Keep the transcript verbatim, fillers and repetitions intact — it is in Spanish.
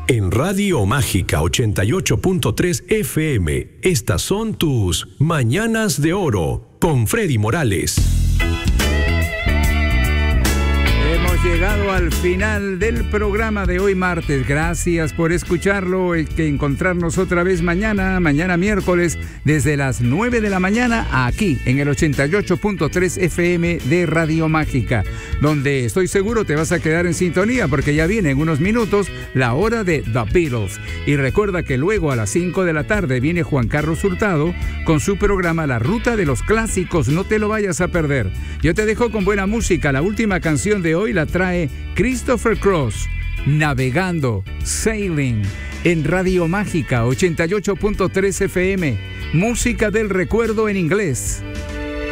En Radio Mágica ochenta y ocho punto tres F M, estas son tus Mañanas de Oro con Freddy Morales. Hemos llegado al final del programa de hoy martes. Gracias por escucharlo. Hay que encontrarnos otra vez mañana, mañana miércoles, desde las nueve de la mañana, aquí en el ochenta y ocho punto tres F M de Radio Mágica, donde estoy seguro te vas a quedar en sintonía porque ya viene en unos minutos la hora de The Beatles. Y recuerda que luego a las cinco de la tarde viene Juan Carlos Hurtado con su programa La Ruta de los Clásicos. No te lo vayas a perder. Yo te dejo con buena música. La última canción de hoy la trae Christopher Cross, Navegando, Sailing, en Radio Mágica ochenta y ocho punto tres F M. Música del recuerdo en inglés.